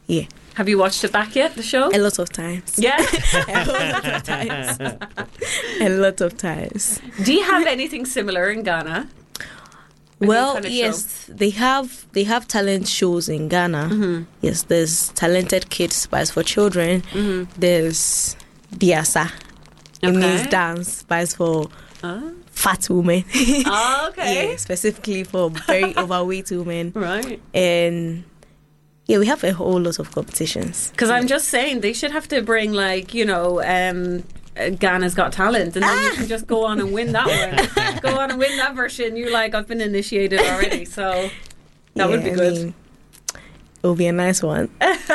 Yeah. Have you watched it back yet, the show? A lot of times. Yeah. A lot of times. A lot of times. Do you have anything similar in Ghana? Well, kind of yes, they have talent shows in Ghana. Mm-hmm. Yes, there's Talented Kids, but it's for children. Mm-hmm. There's Biasa. It means dance, but it's for fat women. Oh, okay. Yeah, specifically for very overweight women. Right. And yeah, we have a whole lot of competitions. Because I'm just saying, they should have to bring, like, you know, Ghana's Got Talent, and then you can just go on and win that one. Go on and win that version. You're like, I've been initiated already, so that would be good. I mean, it will be a nice one.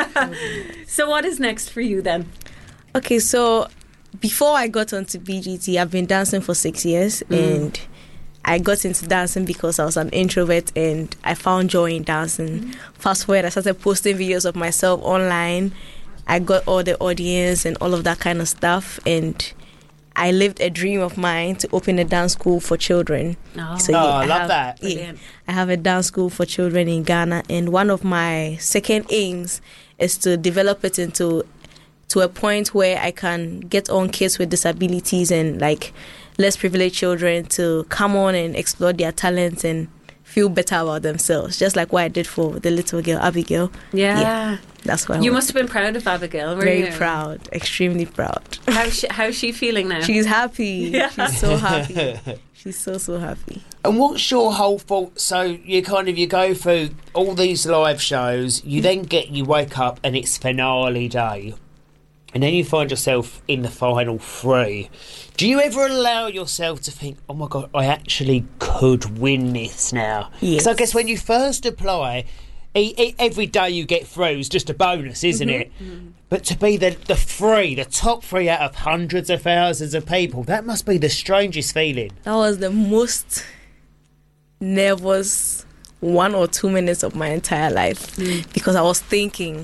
So what is next for you then? Okay, so before I got onto BGT, I've been dancing for 6 years, and I got into dancing because I was an introvert and I found joy in dancing. Fast forward, I started posting videos of myself online. I got all the audience and all of that kind of stuff, and I lived a dream of mine to open a dance school for children. So, I love that. Yeah, I have a dance school for children in Ghana, and one of my second aims is to develop it to a point where I can get on kids with disabilities and like less privileged children to come on and explore their talents and feel better about themselves, just like what I did for the little girl Abigail. Yeah. That's what you must have been proud of Abigail, were very you? proud, extremely proud. How's she feeling now? She's happy. Yeah. She's so happy. She's so happy. And what's your whole thought? So you go through all these live shows, you wake up and it's finale day, and then you find yourself in the final three. Do you ever allow yourself to think, oh my God, I actually could win this now? Yes. Because I guess when you first apply, every day you get through is just a bonus, isn't it? Mm-hmm. But to be the top three out of hundreds of thousands of people, that must be the strangest feeling. That was the most nervous 1 or 2 minutes of my entire life, because I was thinking,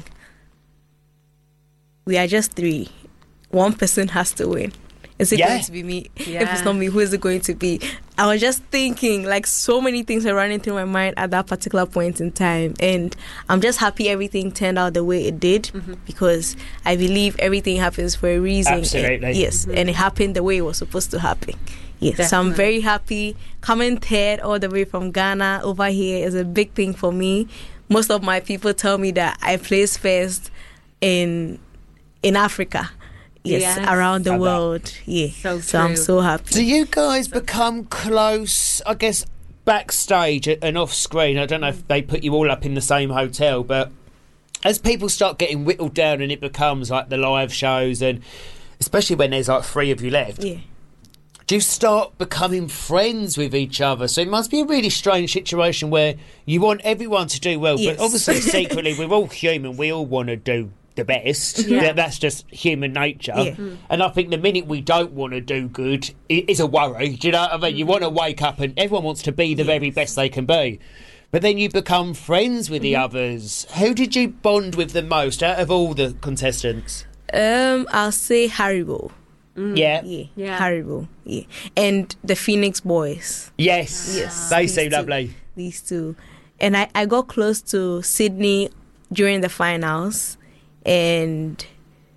we are just three. One person has to win. Is it going to be me? Yeah. If it's not me, who is it going to be? I was just thinking, like, so many things were running through my mind at that particular point in time. And I'm just happy everything turned out the way it did, because I believe everything happens for a reason. Absolutely. And, yes, and it happened the way it was supposed to happen. Yes, definitely. So I'm very happy. Coming third all the way from Ghana over here is a big thing for me. Most of my people tell me that I place first in Africa. Yes, around the world. Yeah. So I'm so happy. Do you guys become close, I guess, backstage and off screen? I don't know if they put you all up in the same hotel, but as people start getting whittled down and it becomes like the live shows, and especially when there's like three of you left, do you start becoming friends with each other? So it must be a really strange situation where you want everyone to do well, but obviously secretly we're all human, we all want to do the best. That's just human nature. And I think the minute we don't want to do good, it is a worry. Do you know what I mean? You want to wake up and everyone wants to be the very best they can be, but then you become friends with the others. Who did you bond with the most out of all the contestants? I'll say Haribo. Yeah, Haribo. Yeah, and the Phoenix Boys. Yes, they seem lovely. These two, and I got close to Sydney during the finals. And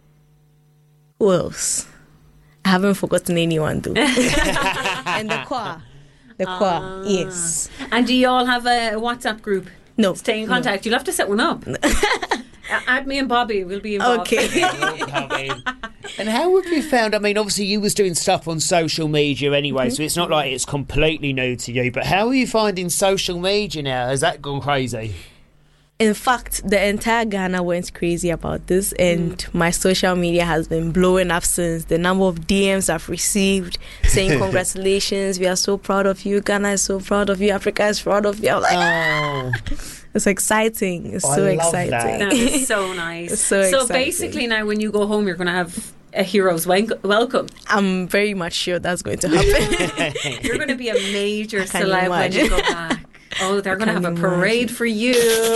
who else? I haven't forgotten anyone though. And the choir. Yes. And do you all have a WhatsApp group? No. Stay in contact. You'll have to set one up. Add me and Bobby. We'll be involved. Okay. And how have you found, I mean, obviously you was doing stuff on social media anyway, so it's not like it's completely new to you, but how are you finding social media now? Has that gone crazy? In fact, the entire Ghana went crazy about this, and my social media has been blowing up since. The number of DMs I've received saying congratulations, we are so proud of you, Ghana is so proud of you, Africa is proud of you. I'm like, it's exciting. It's so exciting. That is so nice. So exciting. Basically now when you go home, you're going to have a hero's welcome. I'm very much sure that's going to happen. You're going to be a major celeb when you go back. Oh, they're going to have a parade for you.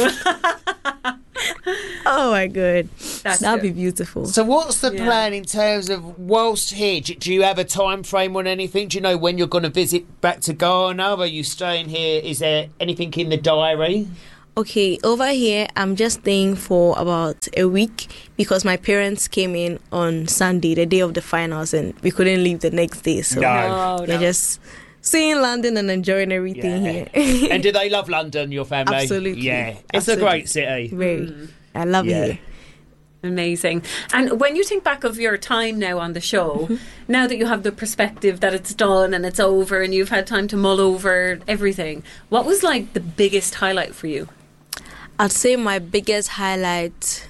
Oh my God, that'll be beautiful. So what's the plan in terms of whilst here? Do you have a time frame on anything? Do you know when you're going to visit back to Ghana? Are you staying here? Is there anything in the diary? Okay, over here, I'm just staying for about a week because my parents came in on Sunday, the day of the finals, and we couldn't leave the next day. So we're just seeing London and enjoying everything here. And do they love London, your family? Absolutely. Yeah, it's a great city. Very. I love it here. Amazing. And when you think back of your time now on the show, now that you have the perspective that it's done and it's over and you've had time to mull over everything, what was like the biggest highlight for you? I'd say my biggest highlight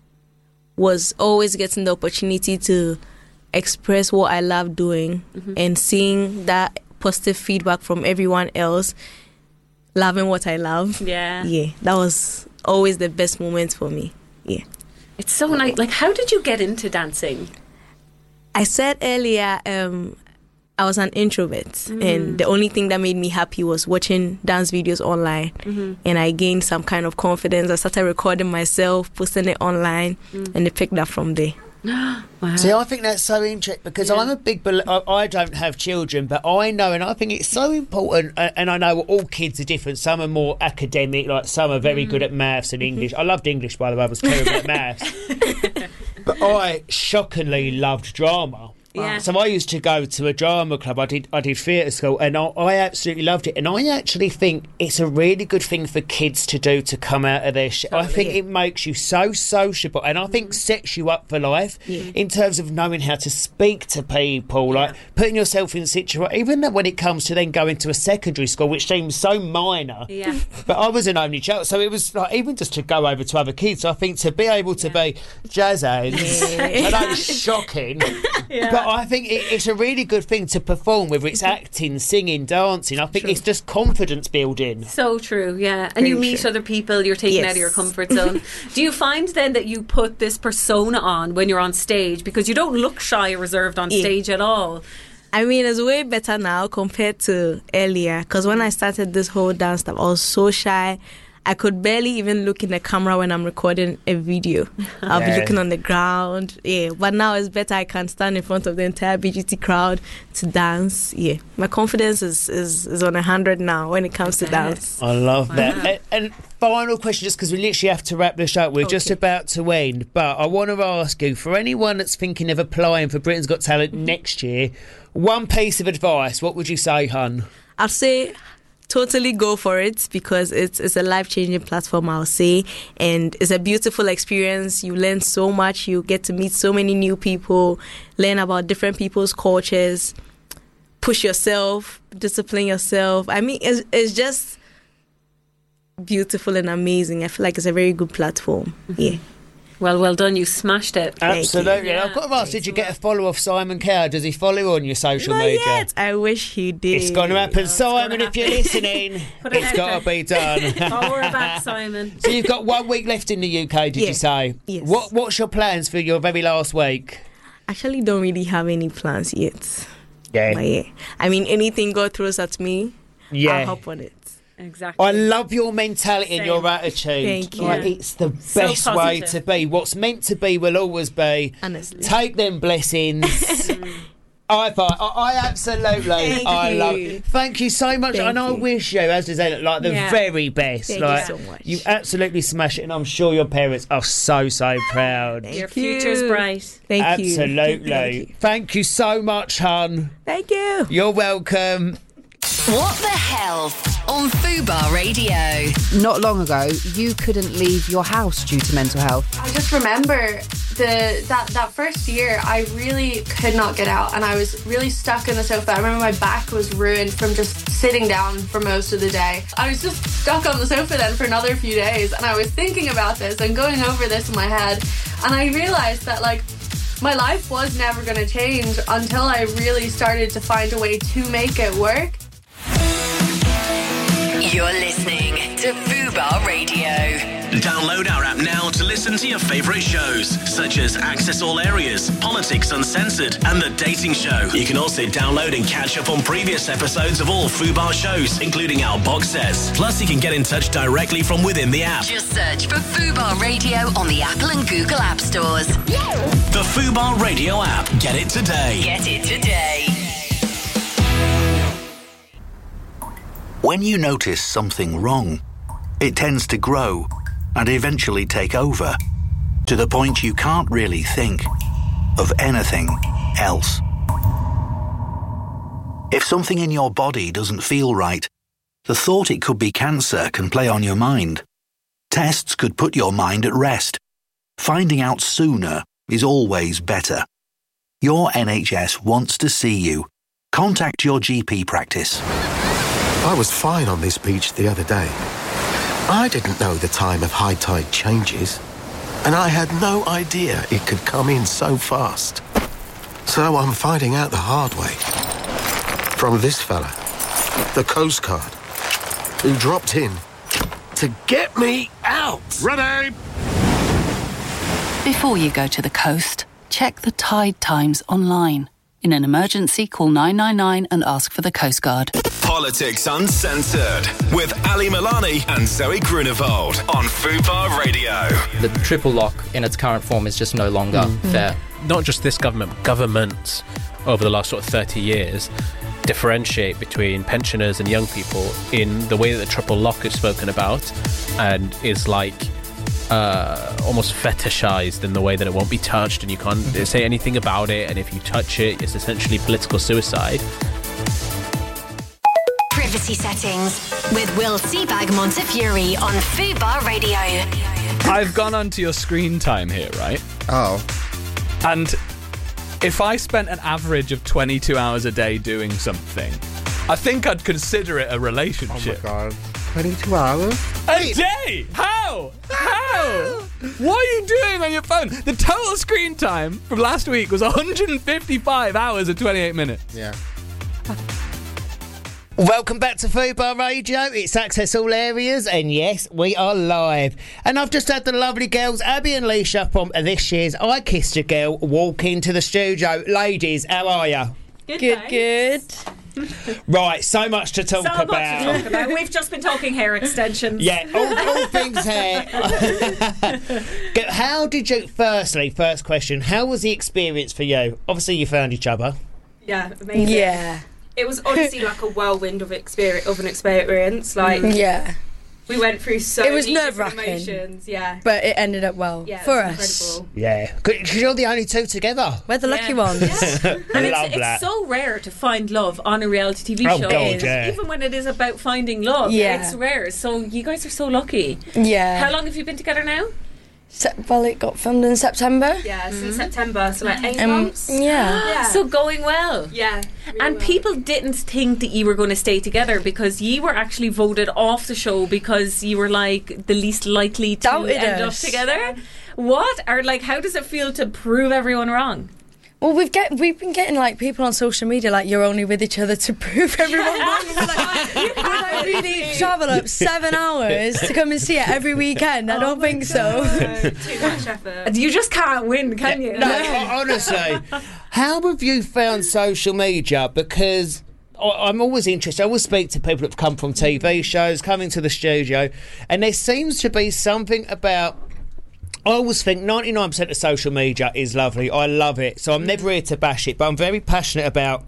was always getting the opportunity to express what I love doing and seeing that positive feedback from everyone else, loving what I love. Yeah. Yeah, that was always the best moment for me. Yeah. It's so nice. Like, how did you get into dancing? I said earlier, I was an introvert, and the only thing that made me happy was watching dance videos online. And I gained some kind of confidence. I started recording myself, posting it online, and they picked up from there. Wow. See, I think that's so interesting because I'm a big I don't have children, but I know, and I think it's so important, and I know all kids are different. Some are more academic, like some are very good at maths and English. I loved English, by the way. I was terrible at maths. But I shockingly loved drama. Yeah. So I used to go to a drama club. I did theatre school, and I absolutely loved it. And I actually think it's a really good thing for kids to do, to come out of their I think it makes you so sociable, and I think sets you up for life in terms of knowing how to speak to people, like putting yourself in situations. Even when it comes to then going to a secondary school, which seems so minor. Yeah. But I was an only child, so it was like even just to go over to other kids. I think to be able to be jazz hands, I know it's shocking. But I think it's a really good thing to perform, whether it's acting, singing, dancing. I think it's just confidence building. So true, yeah. And you meet other people, you're taken out of your comfort zone. Do you find then that you put this persona on when you're on stage? Because you don't look shy or reserved on stage at all. I mean, it's way better now compared to earlier. Because when I started this whole dance stuff, I was so shy. I could barely even look in the camera when I'm recording a video. I'll be looking on the ground. Yeah, but now it's better. I can stand in front of the entire BGT crowd to dance. Yeah, my confidence is on 100 now when it comes to dance. I love that. And final question, just because we literally have to wrap this up. We're just about to end. But I want to ask you, for anyone that's thinking of applying for Britain's Got Talent next year, one piece of advice, what would you say, hun? I'd say totally go for it, because it's a life-changing platform, I'll say, and it's a beautiful experience. You learn so much. You get to meet so many new people, learn about different people's cultures, push yourself, discipline yourself. I mean, it's just beautiful and amazing. I feel like it's a very good platform. Yeah. Well done. You smashed it. Absolutely. I've got to ask, did you get a follow off Simon Cowell? Does he follow you on your social media? Not yet. I wish he did. It's going to happen. Simon, if you're listening, it's got to be done. Oh, we're back, Simon. So you've got 1 week left in the UK, did you say? Yes. What's your plans for your very last week? Actually, don't really have any plans yet. Yeah. But I mean, anything God throws at me, I'll hop on it. Exactly. I love your mentality and your attitude. Thank you. Like, it's the best way to be. What's meant to be will always be. Honestly. Take them blessings. I absolutely love it. Thank you so much. And I wish you, as does Ellen, like the very best. Thank like, you so much. You absolutely smash it, and I'm sure your parents are so proud. Your future's bright. Thank you. Absolutely. Thank you so much, hun. Thank you. You're welcome. What the Health on Fubar Radio. Not long ago, you couldn't leave your house due to mental health. I just remember that first year, I really could not get out, and I was really stuck in the sofa. I remember my back was ruined from just sitting down for most of the day. I was just stuck on the sofa then for another few days, and I was thinking about this and going over this in my head, and I realised that, like, my life was never going to change until I really started to find a way to make it work. You're listening to Fubar Radio. Download our app now to listen to your favourite shows, such as Access All Areas, Politics Uncensored, and The Dating Show. You can also download and catch up on previous episodes of all Fubar shows, including our box sets. Plus, you can get in touch directly from within the app. Just search for Fubar Radio on the Apple and Google App Stores. The Fubar Radio app. Get it today. Get it today. When you notice something wrong, it tends to grow and eventually take over, to the point you can't really think of anything else. If something in your body doesn't feel right, the thought it could be cancer can play on your mind. Tests could put your mind at rest. Finding out sooner is always better. Your NHS wants to see you. Contact your GP practice. I was fine on this beach the other day. I didn't know the time of high tide changes, and I had no idea it could come in so fast. So I'm finding out the hard way. From this fella, the Coast Guard, who dropped in to get me out. Ready! Before you go to the coast, check the tide times online. In an emergency, call 999 and ask for the Coast Guard. Politics Uncensored with Ali Milani and Zoe Grunewald on Fubar Radio. The triple lock in its current form is just no longer fair. Not just this government, governments over the last sort of 30 years differentiate between pensioners and young people in the way that the triple lock is spoken about, and is like almost fetishized in the way that it won't be touched and you can't say anything about it, and if you touch it, it's essentially political suicide. Privacy Settings with Will Seabag Montefiore on Fubar Radio. I've gone onto your screen time here, right? Oh. And if I spent an average of 22 hours a day doing something, I think I'd consider it a relationship. Oh my God. 22 hours? A day? How? What are you doing on your phone? The total screen time from last week was 155 hours and 28 minutes. Yeah. Welcome back to Fubar Radio. It's Access All Areas, and yes, we are live. And I've just had the lovely girls, Abby and Leisha, from this year's I Kissed a Girl, walk into the studio. Ladies, how are you? Good. Right, so much to talk about. We've just been talking hair extensions. Yeah, all things hair. How did you, first question, how was the experience for you? Obviously, you found each other. Yeah, amazing. Yeah. It was honestly like a whirlwind of an experience. Like, yeah. We went through so it was many different nerve-wracking, emotions, yeah. but it ended up well for us. Incredible. Yeah, because you're the only two together. We're the lucky ones. Yeah. And it's so rare to find love on a reality TV show. God, yeah. Even when it is about finding love, it's rare. So you guys are so lucky. Yeah. How long have you been together now? Well, it got filmed in September. Yeah, since September, so like 8 months. Yeah. So going well. Yeah. Really and people didn't think that you were going to stay together because you were actually voted off the show because you were like the least likely to end up together. What? Or like, how does it feel to prove everyone wrong? Well, we've been getting like people on social media like you're only with each other to prove everyone wrong. Would I really travel up 7 hours to come and see it every weekend? I don't think so. Too much effort. You just can't win, can you? No, honestly. How have you found social media? Because I'm always interested. I always speak to people that have come from TV shows, coming to the studio, and there seems to be something about. I always think 99% of social media is lovely. I love it. So I'm never here to bash it, but I'm very passionate about...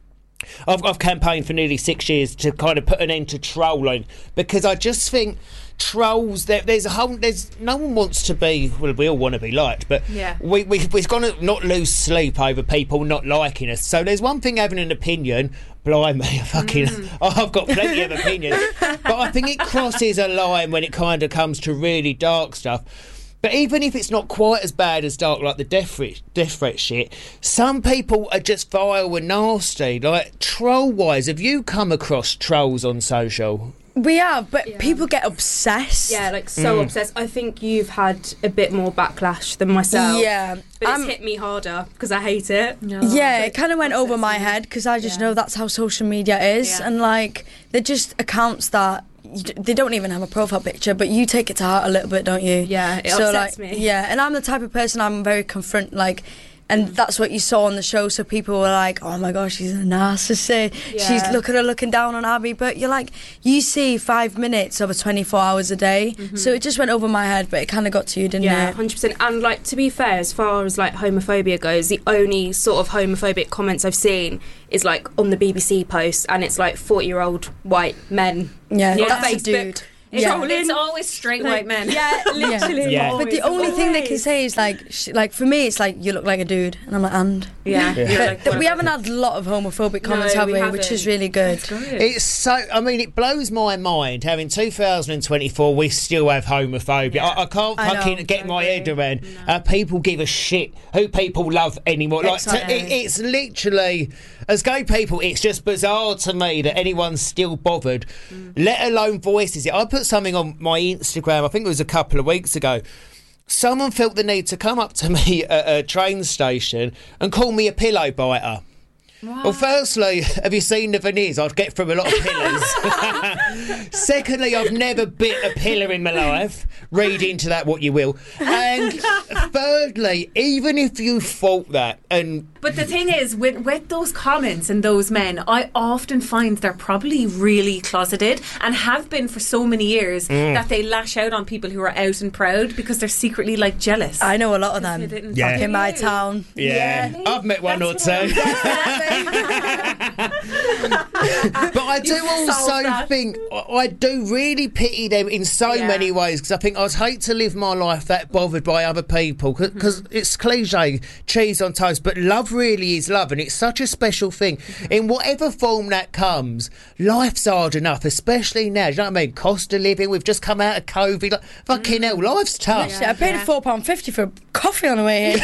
I've campaigned for nearly 6 years to kind of put an end to trolling, because I just think trolls, there's no one wants to be, well, we all want to be liked, but we've got to not lose sleep over people not liking us. So there's one thing having an opinion, blimey, I've got plenty of opinions, but I think it crosses a line when it kind of comes to really dark stuff. But even if it's not quite as bad as dark, like the death threat shit, some people are just vile and nasty. Like, troll-wise, have you come across trolls on social? We have, but people get obsessed. Yeah, like so obsessed. I think you've had a bit more backlash than myself. Yeah. But it's hit me harder because I hate it. Yeah, it kind of went over my head because I just know that's how social media is. Yeah. And, like, they're just accounts that... They don't even have a profile picture, but you take it to heart a little bit, don't you? Yeah, it upsets me. Yeah, and I'm the type of person, I'm very and that's what you saw on the show, so people were like, oh my gosh, she's a narcissist, she's looking down on Abby, but you're like, you see 5 minutes over 24 hours a day, so it just went over my head, but it kind of got to you, didn't it? Yeah, 100%, and like, to be fair, as far as like homophobia goes, the only sort of homophobic comments I've seen is like on the BBC post, and it's like 40-year-old white men. Yeah, on that's Facebook. a dude. It's always straight white men. Yeah, literally. Yeah. But the only thing they can say is like for me, it's like, you look like a dude, and I'm like, and But we haven't had a lot of homophobic comments, have we? Which is really good. It's so. I mean, it blows my mind how in 2024 we still have homophobia. Yeah. I can't fucking get my head around. People give a shit who people love anymore. Like it's literally, as gay people, it's just bizarre to me that anyone's still bothered, let alone voices it. I put something on my Instagram, I think it was a couple of weeks ago. Someone felt the need to come up to me at a train station and call me a pillow biter. Wow. Well, firstly, have you seen the veneers? I'd get through a lot of pillars. Secondly, I've never bit a pillar in my life. Read into that what you will. And thirdly, even if you thought that, But the thing is, with those comments and those men, I often find they're probably really closeted and have been for so many years that they lash out on people who are out and proud because they're secretly like jealous. I know a lot of them. Yeah. In my town. Yeah. I've met one or two. But I do also think I do really pity them in so many ways, because I think I'd hate to live my life that bothered by other people, because it's cliche, cheese on toast, but love really is love, and it's such a special thing. In whatever form that comes, life's hard enough, especially now. Do you know what I mean? Cost of living, we've just come out of COVID. Like, fucking hell, life's tough. Yeah, I paid £4.50 for a coffee on the way in.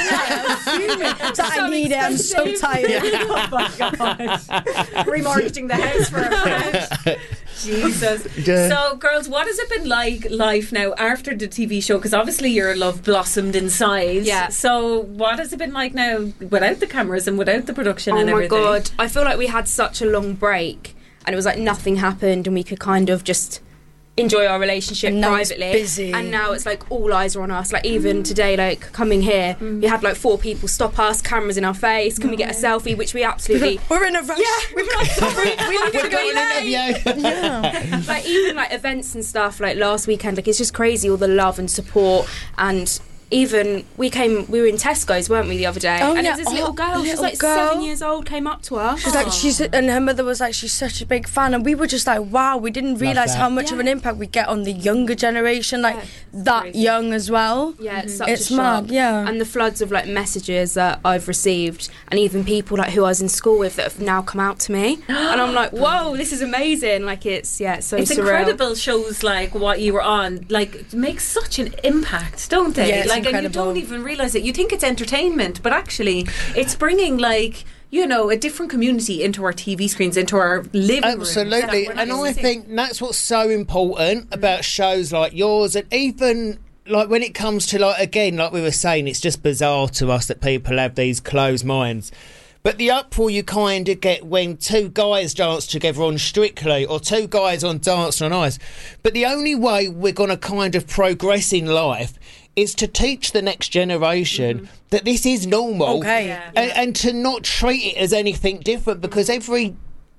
I need it. I'm so tired. Oh my God. Remortgaging the house for £1. Jesus. So, girls, what has it been like life now after the TV show? Because obviously your love blossomed in size. Yeah. So, what has it been like now without the cameras and without the production and everything? Oh my God. I feel like we had such a long break and it was like nothing happened and we could kind of just enjoy our relationship privately. Busy. And now it's like all eyes are on us. Like even today, like coming here, we had like 4 people stop us, cameras in our face. Can we get a selfie? Which we absolutely. We're in a rush. Yeah, we've got We've got an interview. Yeah. Like even like events and stuff. Like last weekend, like it's just crazy all the love and support. And even we were in Tesco's, weren't we, the other day? And there's this little girl, she's like 7 years old, came up to us. She's like, and her mother was like, she's such a big fan, and we were just like, wow, we didn't realise how much of an impact we get on the younger generation, like that young as well. Yeah, it's such it's a shock. mad, yeah. And the floods of like messages that I've received, and even people like who I was in school with that have now come out to me, and I'm like, whoa, this is amazing. Like it's so it's surreal. incredible. Shows like what you were on like make such an impact, don't they? Yeah, like, and you don't even realise it. You think it's entertainment, but actually it's bringing like, you know, a different community into our TV screens, into our living rooms. Absolutely. And I think that's what's so important about shows like yours, and even like when it comes to like, again, like we were saying, it's just bizarre to us that people have these closed minds. But the uproar you kind of get when 2 guys dance together on Strictly or 2 guys on Dancing on Ice. But the only way we're going to kind of progress in life is to teach the next generation that this is normal, and to not treat it as anything different, because every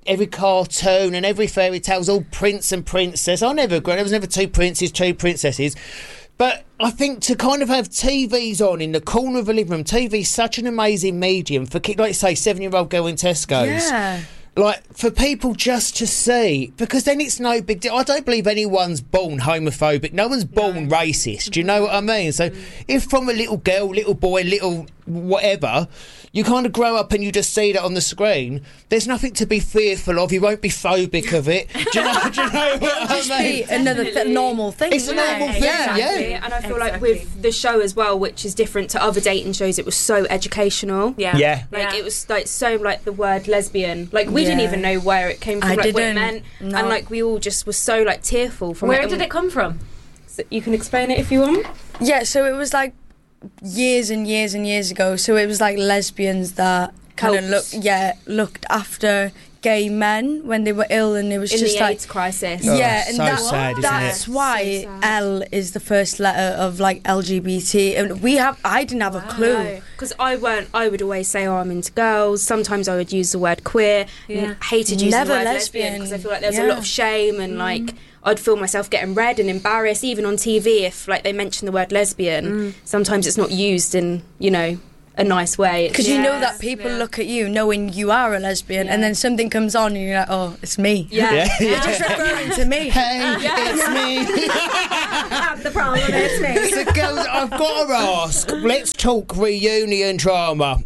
cartoon and every fairy tale is all prince and princess. I never agree. There was never 2 princes, 2 princesses. But I think to kind of have TVs on in the corner of a living room, TV's such an amazing medium for, like you say, 7-year-old girl in Tesco's. Yeah. Like, for people just to see, because then it's no big deal. I don't believe anyone's born homophobic. No one's born racist. Do you know what I mean? So if from a little girl, little boy, little whatever, you kind of grow up and you just see that on the screen, there's nothing to be fearful of. You won't be phobic of it. Do you know what I mean? Another normal thing. It's a normal thing, Exactly. And I feel like with the show as well, which is different to other dating shows, it was so educational. Like it was like so like the word lesbian. Like we didn't even know where it came from, like what it meant. No. And like we all just were so like tearful from Where did it come from? So you can explain it if you want. Yeah, so it was like years and years and years ago. So it was like lesbians that kind of looked after gay men when they were ill, and it was in just the like AIDS crisis. Yeah, and so sad, that's why L is the first letter of like LGBT. And I didn't have a clue, because I would always say, oh, I'm into girls. Sometimes I would use the word queer. Hated using the word lesbian because I feel like there's a lot of shame, and like I'd feel myself getting red and embarrassed even on TV if like they mention the word lesbian. Sometimes it's not used in, you know, a nice way. Because you know that people look at you knowing you are a lesbian, and then something comes on and you're like, oh, it's me. Yeah. You're just referring to me. Hey, it's me. That's the problem, it's me. So, girls, I've got to ask, let's talk reunion drama.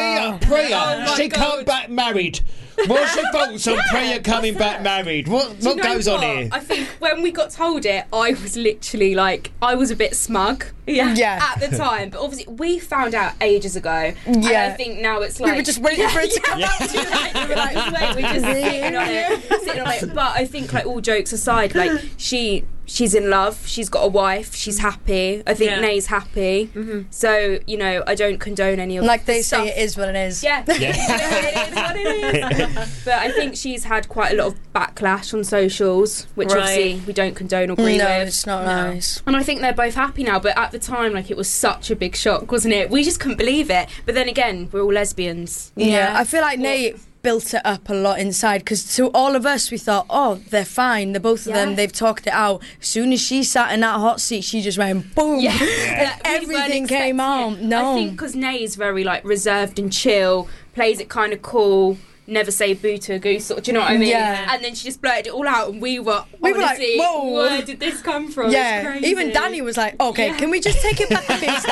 Priya, she come back married. What's your thoughts on Priya coming back married? What goes on here? I think when we got told it, I was literally like, I was a bit smug at the time. But obviously, we found out ages ago. And I think now it's like... We were just waiting for it to come out. We were like, wait, we're just sitting on it. But I think, like, all jokes aside, like, she's in love, she's got a wife, she's happy. I think Nay's happy. So, you know, I don't condone any of like they stuff. say, it is what it is. Yeah. It is what it is. But I think she's had quite a lot of backlash on socials, which obviously we don't condone or agree with. No, it's not nice. And I think they're both happy now, but at the time, like, it was such a big shock, wasn't it? We just couldn't believe it. But then again, we're all lesbians. Yeah, I feel like Nay built it up a lot inside, because to all of us we thought, oh, they're fine, the both of them, they've talked it out. As soon as she sat in that hot seat, she just went boom, and everything came out. I think because Nay is very, like, reserved and chill, plays it kind of cool, never say boo to a goose, sort of, do you know what I mean? Yeah. And then she just blurted it all out, and we were honestly, like, whoa, where did this come from? Yeah, it's crazy. even Danny was like, okay, can we just take it back a few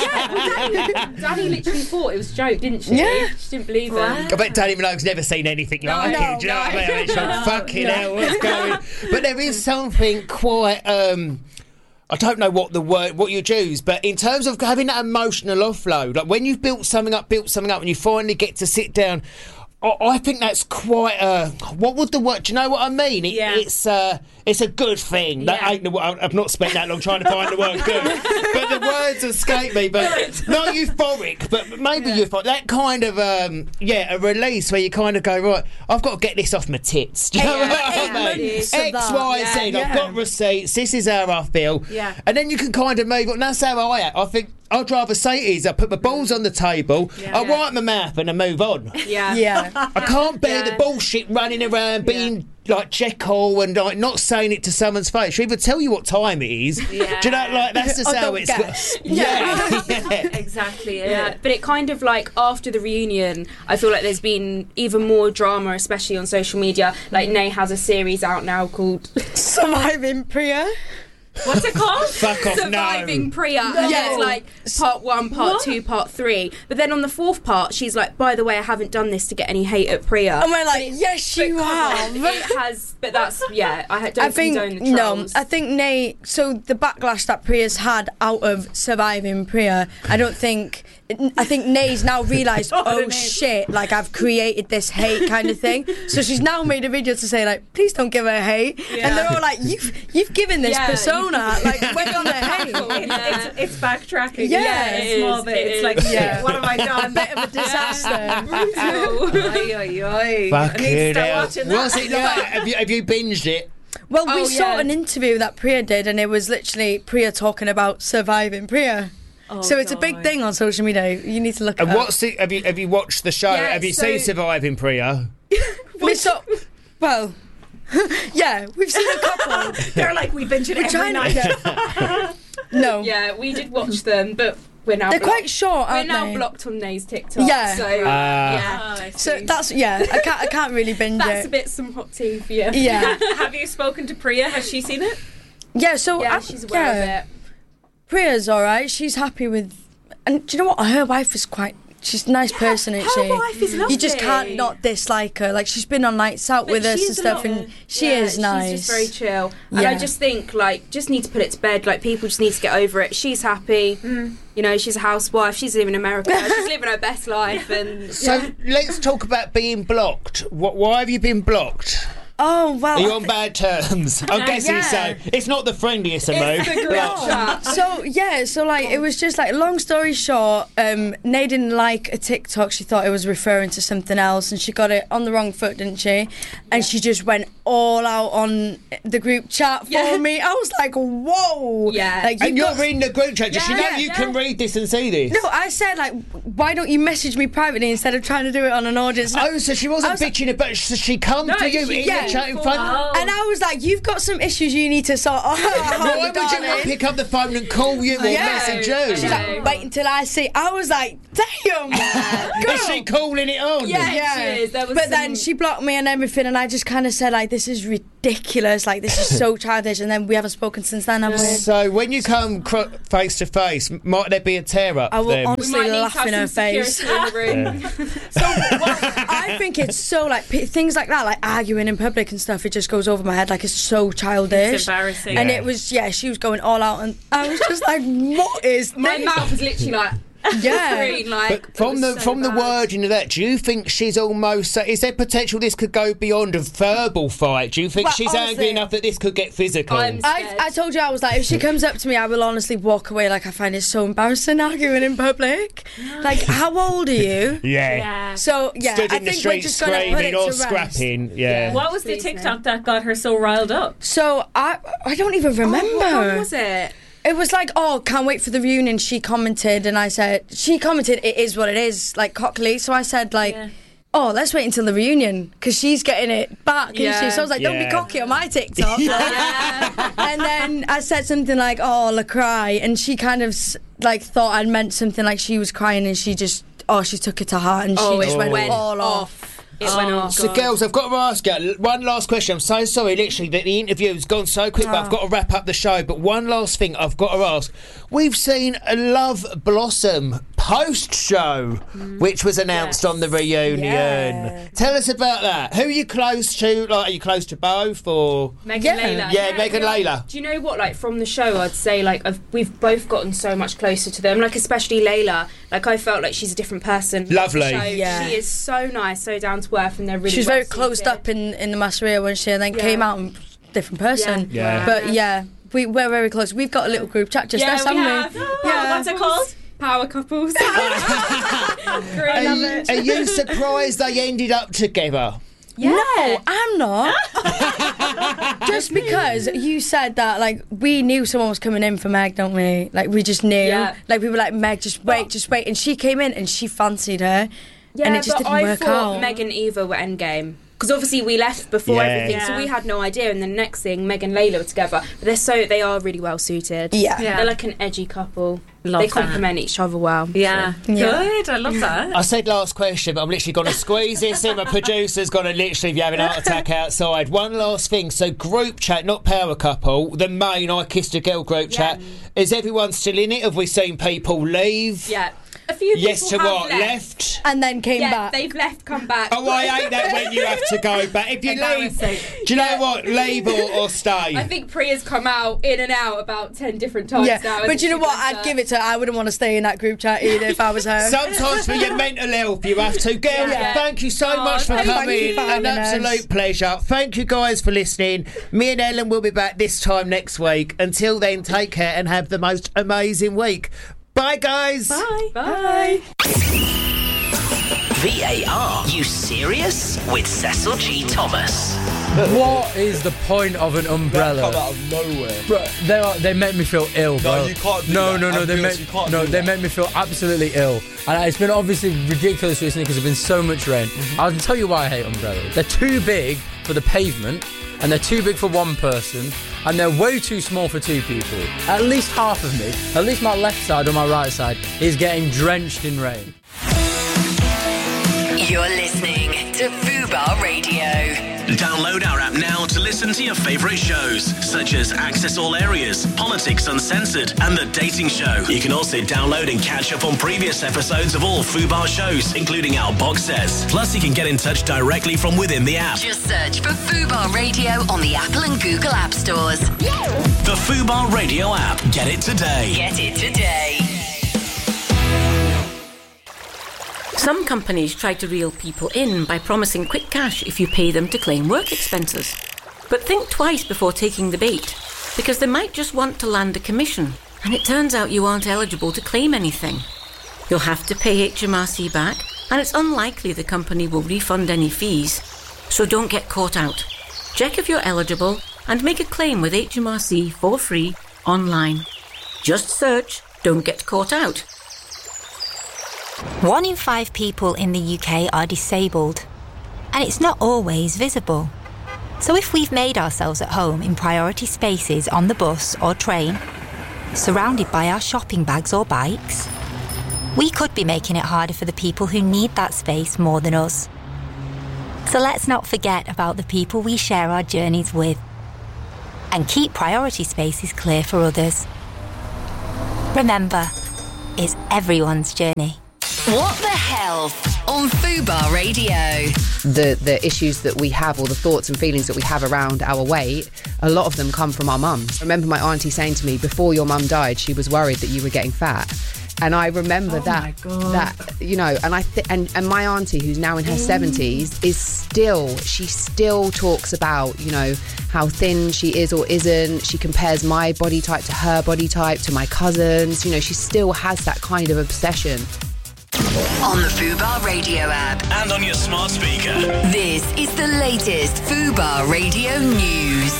steps? Danny literally thought it was a joke, didn't she? Yeah. She didn't believe it. I bet Danny Minogue's never seen anything like it. Do you know what I mean? It's like, fucking hell, what's going on? But there is something quite... I don't know what you choose, but in terms of having that emotional offload, like when you've built something up, and you finally get to sit down... I think that's quite what would the word? Do you know what I mean? It's a good thing. That ain't the word. I've not spent that long trying to find the word good, but the words escape me. But not euphoric, but maybe euphoric. That kind of a release where you kind of go, right, I've got to get this off my tits. Do you know what I mean? X, Y, Z. I've got receipts. This is how I feel. Yeah. And then you can kind of move on. That's how I act. I think I'd rather say it is I put my balls on the table, I wipe my mouth and I move on. Yeah. I can't bear the bullshit running around being like Jekyll and like not saying it to someone's face. She'll either tell you what time it is. Yeah. Do you know, like that's just how it's exactly. Yeah. But it kind of like after the reunion, I feel like there's been even more drama, especially on social media. Like Nay has a series out now called Surviving Priya. What's it called? Fuck off, Surviving Priya. And it's like part 1, part 2, part 3. But then on the 4th part, she's like, by the way, I haven't done this to get any hate at Priya. And we're like, yes, you have. It has, but that's, I don't condone the trolls. No, I think Nay, so the backlash that Priya's had out of Surviving Priya, I think Nay's now realised, oh shit, like I've created this hate kind of thing. So she's now made a video to say like, please don't give her hate. Yeah. And they're all like, you've given this persona, like we're gonna hate. It's backtracking. Yeah, it's small bit. It's like, shit, what have I done? A bit of a disaster. Fucking hell. What's it like? Have you binged it? Well, we saw an interview that Priya did, and it was literally Priya talking about surviving Priya. So it's a big thing on social media. You need to look at it. Have you watched the show? Yeah, have you seen Surviving Priya? We've seen a couple. They're like, we binge it every night. No. Yeah, we did watch them, but we're now quite short, aren't they? We're now blocked on Nay's TikTok. Yeah. So that's I can't really binge it. That's a bit some hot tea for you. Yeah. Have you spoken to Priya? Has she seen it? Yeah. So she's aware of it. Priya's alright. She's happy with, and do you know what? Her wife is she's a nice person, isn't she? Her wife is lovely. You just can't not dislike her. Like she's been on nights out with us and stuff, and she is nice. She's just very chill. And I just think just need to put it to bed. Like people just need to get over it. She's happy. You know, she's a housewife. She's living in America. She's living her best life. And so let's talk about being blocked. Why have you been blocked? Oh, well. Are you on bad terms? I'm guessing so. It's not the friendliest of moves. It's the group chat. So like, it was just like, long story short, Nay didn't like a TikTok. She thought it was referring to something else, and she got it on the wrong foot, didn't she? And she just went all out on the group chat for me. I was like, whoa. Yeah. Like, and you're reading the group chat. Does she know you can read this and see this? No, I said, like, why don't you message me privately instead of trying to do it on an audience? Oh, so she wasn't bitching about it. So she come to you. chat in front. And I was like, you've got some issues you need to sort out. Why would you not pick up the phone and call you or message you? She's like, wait until I see. I was like, damn. Is she calling it on? Yeah. She is. But then she blocked me and everything, and I just kind of said, like, this is ridiculous. Like, this is so childish. And then we haven't spoken since then, have we? So when you come face to face, might there be a tear up? I will then? honestly laugh in her face. In the room. So I think it's so like things like that, like arguing in public and stuff. It just goes over my head. Like it's so childish. It's embarrassing. And it was she was going all out, and I was just like, what is my this? mouth was literally like. Yeah, but from the wording of that, do you think she's almost? Is there potential this could go beyond a verbal fight? Do you think she's angry enough that this could get physical? I told you, I was like, if she comes up to me, I will honestly walk away. Like, I find it so embarrassing arguing in public. Like, how old are you? Yeah. So stood I in the think street we're just going to put screaming it or to rest. scrapping. Yeah. What was the TikTok that got her so riled up? So I don't even remember. What was it? It was like, can't wait for the reunion. She commented, and I said, it is what it is, like cockily. So I said, like, let's wait until the reunion because she's getting it back. Yeah. So I was like, don't be cocky on my TikTok. And then I said something like, la cry, and she kind of like thought I'd meant something like she was crying, and she just she took it to heart, and she just went all off. So, girls, I've got to ask you one last question. I'm so sorry, literally, that the interview's gone so quick, but I've got to wrap up the show. But one last thing I've got to ask. We've seen a Love Blossom post-show, which was announced on the reunion. Yeah. Tell us about that. Who are you close to? Like, are you close to both, or...? Meg and Layla. Yeah, Meg and Layla. Do you know what, like, from the show, I'd say, like, we've both gotten so much closer to them. Like, especially Layla. Like, I felt like she's a different person. Lovely. Yeah. She is so nice, so down to earth, and they're really She was very closed up in the Masseria when she then came out a different person. Yeah. But we're very close. We've got a little group chat just us, haven't we? What's it called? Power couples. Are you surprised they ended up together? Yeah. No, I'm not. Just because you said that, like, we knew someone was coming in for Meg, don't we? Like, we just knew. Yeah. Like, we were like, Meg, just wait. And she came in and she fancied her. Yeah, and it just didn't work out. Meg and Eva were endgame. Because obviously we left before everything, so we had no idea. And the next thing, Meg and Layla were together. But they are really well suited. Yeah. They're like an edgy couple. Love they complement each other well. Yeah. So. Good. I love that. I said last question, but I'm literally going to squeeze this in. My producer's going to literally be having a heart attack outside. One last thing. So group chat, not power couple. The main I Kissed a Girl group chat. Is everyone still in it? Have we seen people leave? Yeah. A few people yes to have what? Left? And then came back. They've left, come back. Oh, I hate that when you have to go back. If you leave, do you know what? Leave or stay. I think Priya's come out in and out about 10 different times now. But you know what? I'd give it to her. I wouldn't want to stay in that group chat either if I was her. Sometimes for your mental health you have to. Girls, thank you so much for coming. An absolute pleasure. Thank you guys for listening. Me and Ellen will be back this time next week. Until then, take care and have the most amazing week. Bye, guys. Bye. Bye. VAR. You serious? With Cecil G. Thomas. What is the point of an umbrella? Come out of nowhere. Bro, they make me feel ill, bro. No, you can't do no, that. No, they make me feel absolutely ill. And it's been obviously ridiculous recently because there's been so much rain. I'll tell you why I hate umbrellas. They're too big for the pavement, and they're too big for one person, and they're way too small for two people. At least half of me, at least my left side or my right side, is getting drenched in rain. You're listening to Fubar Radio. Download our app now to listen to your favourite shows, such as Access All Areas, Politics Uncensored, and The Dating Show. You can also download and catch up on previous episodes of all Fubar shows, including our box sets. Plus, you can get in touch directly from within the app. Just search for Fubar Radio on the Apple and Google App Stores. The Fubar Radio app. Get it today. Get it today. Some companies try to reel people in by promising quick cash if you pay them to claim work expenses. But think twice before taking the bait, because they might just want to land a commission, and it turns out you aren't eligible to claim anything. You'll have to pay HMRC back, and it's unlikely the company will refund any fees. So don't get caught out. Check if you're eligible and make a claim with HMRC for free online. Just search "Don't Get Caught Out." 1 in 5 people in the UK are disabled, and it's not always visible. So if we've made ourselves at home in priority spaces on the bus or train, surrounded by our shopping bags or bikes, we could be making it harder for the people who need that space more than us. So let's not forget about the people we share our journeys with and keep priority spaces clear for others. Remember, it's everyone's journey. What the Health on Fubar Radio. The issues that we have, or the thoughts and feelings that we have around our weight, a lot of them come from our mums. I remember my auntie saying to me, before your mum died, she was worried that you were getting fat. And I remember that, you know, and and my auntie, who's now in her 70s, she still talks about, you know, how thin she is or isn't. She compares my body type to her body type, to my cousins. You know, she still has that kind of obsession. On the Fubar Radio app. And on your smart speaker. This is the latest Fubar Radio news.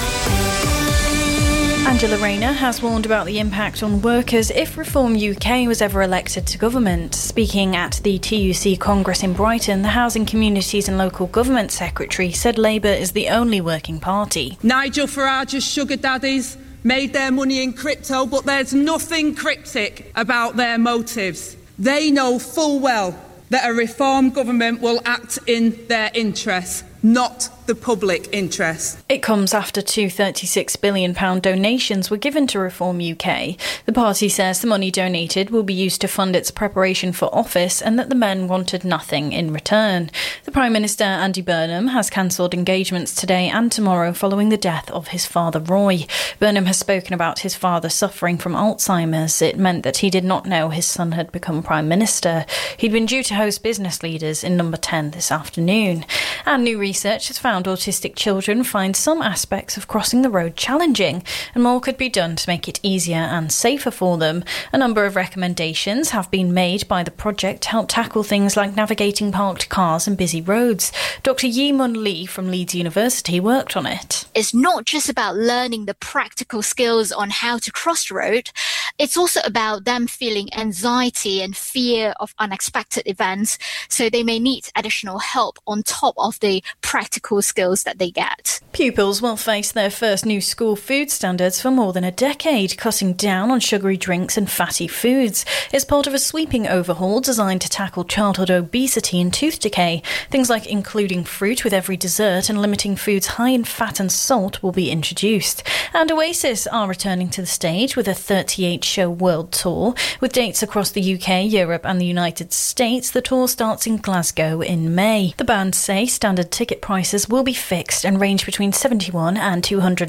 Angela Rayner has warned about the impact on workers if Reform UK was ever elected to government. Speaking at the TUC Congress in Brighton, the Housing, Communities and Local Government Secretary said Labour is the only working party. Nigel Farage's sugar daddies made their money in crypto, but there's nothing cryptic about their motives. They know full well that a Reform government will act in their interests, not the public interest. It comes after two £36 billion donations were given to Reform UK. The party says the money donated will be used to fund its preparation for office and that the men wanted nothing in return. The Prime Minister, Andy Burnham, has cancelled engagements today and tomorrow following the death of his father, Roy. Burnham has spoken about his father suffering from Alzheimer's. It meant that he did not know his son had become Prime Minister. He'd been due to host business leaders in Number 10 this afternoon. And new research has found autistic children find some aspects of crossing the road challenging, and more could be done to make it easier and safer for them. A number of recommendations have been made by the project to help tackle things like navigating parked cars and busy roads. Dr. Yi-Mun Lee from Leeds University worked on it. It's not just about learning the practical skills on how to cross the road. It's also about them feeling anxiety and fear of unexpected events, so they may need additional help on top of the practical skills that they get. Pupils will face their first new school food standards for more than a decade, cutting down on sugary drinks and fatty foods. It's part of a sweeping overhaul designed to tackle childhood obesity and tooth decay. Things like including fruit with every dessert and limiting foods high in fat and salt will be introduced. And Oasis are returning to the stage with a 38-show world tour. With dates across the UK, Europe and the United States, the tour starts in Glasgow in May. The band say standard ticket prices will be fixed and range between £71 and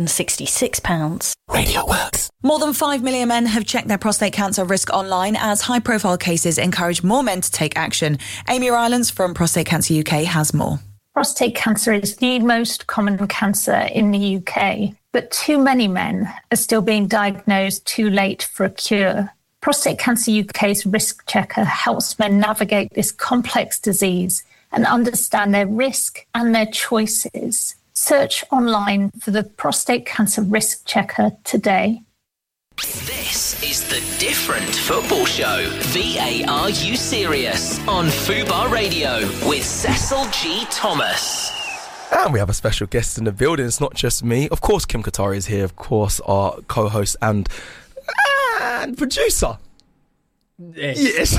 £266. Radio Works. More than 5 million men have checked their prostate cancer risk online as high-profile cases encourage more men to take action. Amy Rylance from Prostate Cancer UK has more. Prostate cancer is the most common cancer in the UK, but too many men are still being diagnosed too late for a cure. Prostate Cancer UK's risk checker helps men navigate this complex disease and understand their risk and their choices. Search online for the Prostate Cancer Risk Checker today. This is the Different Football Show. VARU Serious on Fubar Radio with Cecil G. Thomas. And we have a special guest in the building. It's not just me. Of course, Kim Katari is here. Of course, our co-host and producer. Yes.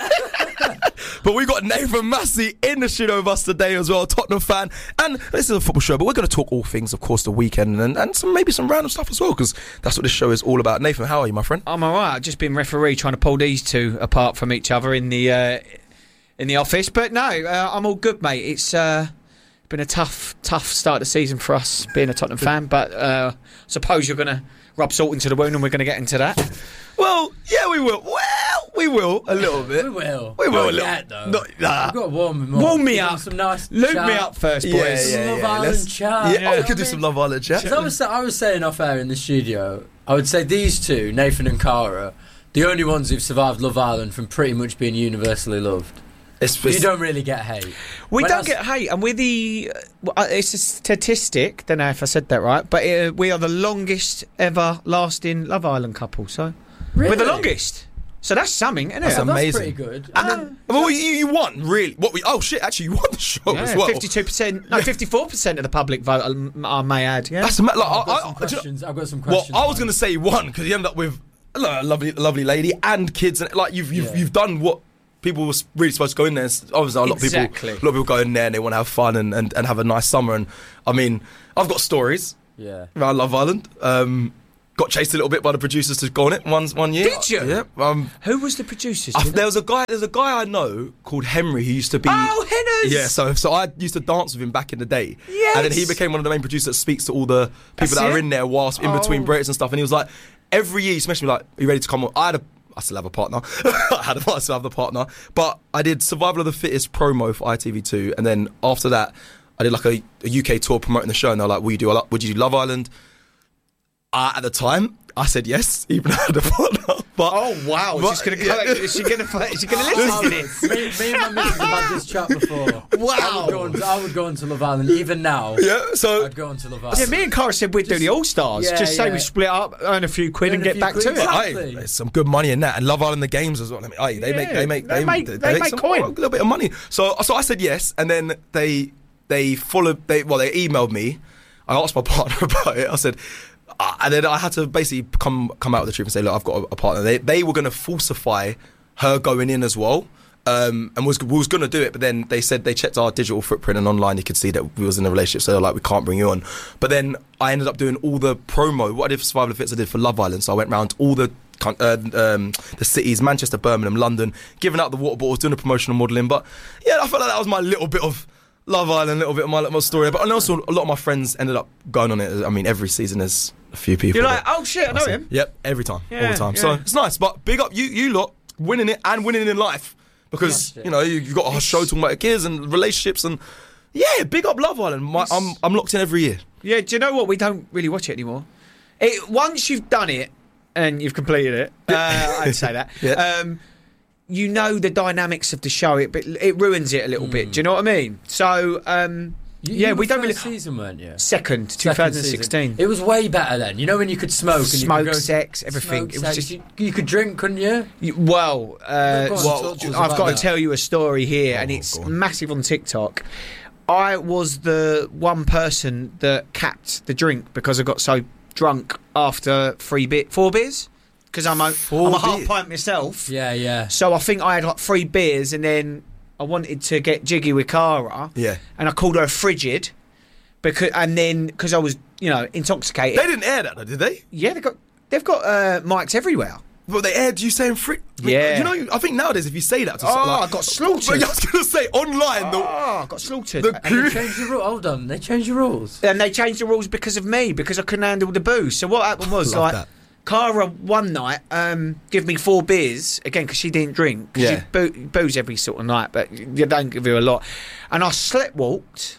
But we got Nathan Massey in the studio with us today as well, Tottenham fan. And this is a football show, but we're going to talk all things, of course, the weekend and maybe some random stuff as well, because that's what this show is all about. Nathan, how are you, my friend? I'm all right. I've just been referee trying to pull these two apart from each other in the office. But no, I'm all good, mate. It's been a tough start of the season for us, being a Tottenham fan. But I suppose you're going to rub salt into the wound and we're going to get into that. Well, yeah, we will. Well, we will a little bit. We will. We will Not a little. yet, though. Not that. We've got to warm him up. Warm me up. Some nice Lube chat. me up first, boys. Love Island chat. Yeah, we could do some Love Island chat. 'Cause I was saying off air in the studio, I would say these two, Nathan and Cara, the only ones who've survived Love Island from pretty much being universally loved. You don't really get hate. We don't get hate, and we're the... it's a statistic, don't know if I said that right, but we are the longest ever lasting Love Island couple, so... Really? We're the longest. So that's something, isn't it? That's amazing. That's pretty good. Well, you won, really. Actually, you won the show as well. 52%, no, 54% of the public vote, I may add. Yeah. That's I've got some questions. Well, I was going to say you won because you ended up with a lovely lady and kids, and like you've done what people were really supposed to go in there. Obviously, a lot of people go in there and they want to have fun and have a nice summer. And I mean, I've got stories. Yeah. Around Love Island. Got chased a little bit by the producers to go on it one year. Did you? Yeah. Who was the producers? There's a guy I know called Henry who used to be. Oh, Henners! Yeah, so I used to dance with him back in the day. Yes. And then he became one of the main producers that speaks to all the people that are in there whilst in between breaks and stuff. And he was like, every year he smashed me like, "Are you ready to come on?" I still have a partner. I still have the partner. But I did Survival of the Fittest promo for ITV2, and then after that, I did like a UK tour promoting the show. And they're like, "Would you do Love Island?" At the time, I said yes, even though I had a partner. But, wow! Is she going to listen to this? Me and my missus have had this chat before. Wow! I would go into Love Island even now. Yeah, so I'd go into Love Island. Yeah, me and Cara said we'd do the All Stars. Just say we split up, earn a few quid, and get back to it. Hey, there's some good money in that, and Love Island the games as well. I mean, they make coin. A little bit of money. So I said yes, and then they emailed me. I asked my partner about it. I said. And then I had to basically come out with the truth and say, look, I've got a partner. They were going to falsify her going in as well, and was going to do it. But then they said they checked our digital footprint and online, you could see that we was in a relationship. So they're like, we can't bring you on. But then I ended up doing all the promo. What I did for Survival of the Fittest, I did for Love Island. So I went around all the cities, Manchester, Birmingham, London, giving out the water bottles, doing the promotional modelling. But yeah, I felt like that was my little bit of Love Island, a little bit of my story. But and also a lot of my friends ended up going on it. I mean, every season there's a few people. You're like, oh shit, I know him. Yep, every time, all the time. Yeah. So it's nice. But big up you lot, winning it and winning in life. Because, you've got a show talking about your kids and relationships and... Yeah, big up Love Island. I'm locked in every year. Yeah, do you know what? We don't really watch it anymore. Once you've done it and you've completed it, I'd say that. Yeah. You know the dynamics of the show, it ruins it a little bit. Do you know what I mean? So, we don't really. Season, weren't you? Second 2016. Season. It was way better then. You know when you could smoke, and you could go sex, everything. It was just you could drink, couldn't you? I've got to tell you a story here, and it's massive on TikTok. I was the one person that capped the drink because I got so drunk after 4 beers. Because I'm a half pint myself. Yeah. So I think I had like 3 beers, and then I wanted to get jiggy with Cara. Yeah. And I called her frigid, because I was intoxicated. They didn't air that though, did they? Yeah, they've got mics everywhere. But they aired you saying free. Yeah. I think nowadays if you say that to I got slaughtered. I was going to say online. I got slaughtered. They changed the rules. Hold on, they changed the rules. And they changed the rules because of me, because I couldn't handle the booze. So what happened was Cara one night gave me 4 beers again because she didn't drink. Yeah. She booze every sort of night, but you don't give her a lot. And I sleptwalked,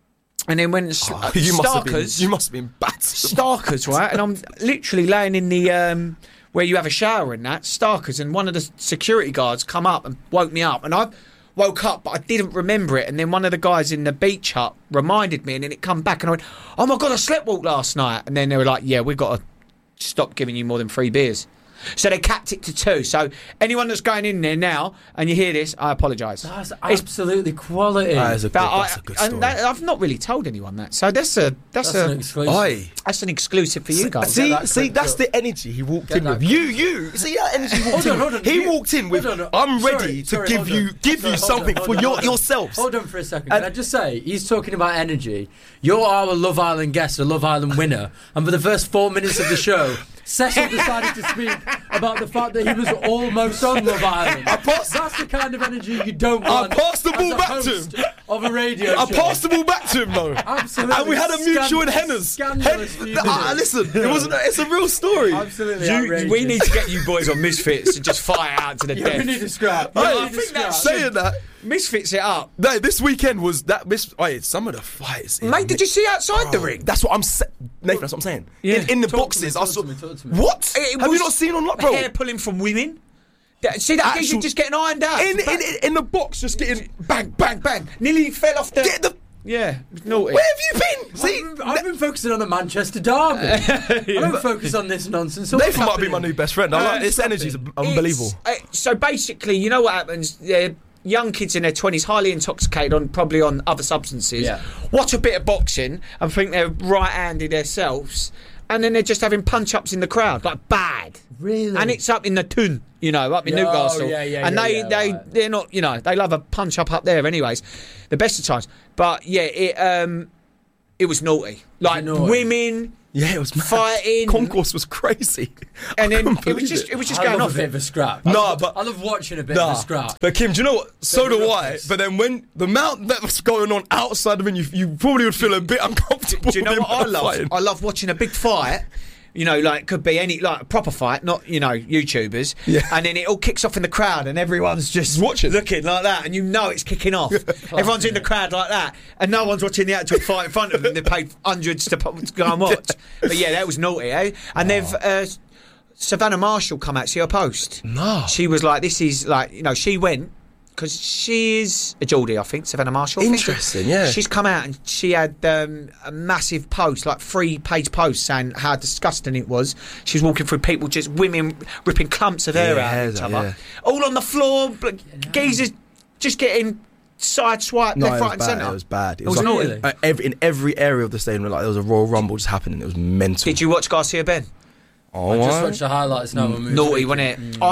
and then went Starkers. You must have been battered. Starkers, right? And I'm literally laying in the where you have a shower in that Starkers, and one of the security guards come up and woke me up, and I woke up, but I didn't remember it. And then one of the guys in the beach hut reminded me, and then it come back, and I went, "Oh my god, I sleptwalked last night." And then they were like, "Yeah, we've got to stop giving you more than 3 beers." So they capped it to 2. So anyone that's going in there now and you hear this, I apologise. That's absolutely quality. That's a good story. I've not really told anyone that. So that's an exclusive. That's an exclusive for you guys. See, that's the energy he walked in with. You see that energy he walked in with? He walked in with, I'm ready to give you something for yourselves. Hold on for a second. Can I just say, he's talking about energy. You're our Love Island guest, a Love Island winner. And for the first 4 minutes of the show, Cecil decided to speak about the fact that he was almost on Love Island. That's the kind of energy you don't want. I passed the ball back to him. Of a radio show. I passed the ball back to him though. Absolutely. And we had a mutual in Henners. Listen, it's a real story. Absolutely. We need to get you boys on Misfits and just fire out to the death. We need to scrap. Saying that, Misfits it up. No, this weekend was that. Some of the fights. Mate, did you see outside the ring? That's what I'm saying. Nathan, that's what I'm saying. Yeah. In the boxes, I saw. What? Have you not seen on bro? Hair pulling from women. See that geezer just getting ironed out. In the box, just getting bang, bang, bang. Nearly fell off the. Yeah, it was naughty. Where have you been? See, I've been focusing on the Manchester derby. I don't focus on this nonsense. Nathan might be my new best friend. I like this energy is unbelievable. So basically, you know what happens? They're young kids in their 20s, highly intoxicated, probably on other substances. Yeah. Watch a bit of boxing and think they're right-handed themselves, and then they're just having punch-ups in the crowd, like bad. Really? And it's up in the Tun, up in Newcastle. And they're not, they love a punch-up up there anyways. The best of times. But, it was naughty. Like, women... Yeah, it was mad. Fighting. Concourse was crazy. And then it was just going off. A bit of a scrap. I love watching a bit of a scrap. But Kim, do you know what? So do I. But then when the amount that was going on outside the venue, you probably would feel a bit uncomfortable. Do you know what I love? Fighting. I love watching a big fight. Could be any a proper fight, not YouTubers. Yeah. And then it all kicks off in the crowd, and everyone's just watching, looking like that, and it's kicking off. Everyone's in the crowd like that, and no one's watching the actual fight in front of them. They paid hundreds to go and watch. But yeah, that was naughty, eh? And they've Savannah Marshall come out, see her post. No, she was like, "This is like she went." Because she is a Geordie, I think, Savannah Marshall. Interesting, yeah. She's come out and she had a massive post, like 3-page post, saying how disgusting it was. She was walking through people, just women ripping clumps of hair out of each other. Yeah. All on the floor, geezers just getting side-swiped left, right and centre. It was bad. It was naughty. In every area of the stadium, like there was a Royal Rumble just happening. It was mental. Did you watch Garcia Ben? I just watched the highlights now. Naughty, wasn't it?